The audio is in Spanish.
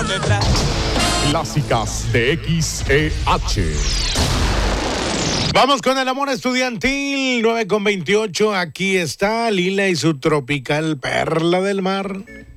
detrás. Clásicas de XEH. Vamos con el amor estudiantil, 9:28. Aquí está Lila y su tropical perla del mar.